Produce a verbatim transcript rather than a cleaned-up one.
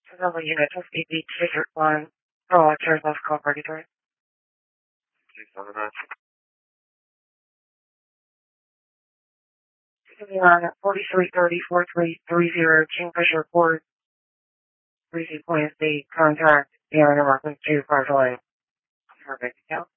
Another unit of B B Trigger one. Roger, left call regulatory. On forty-three thirty, forty-three thirty, Kingfisher Port. Recent point of the contact, the owner of two partial. Perfect.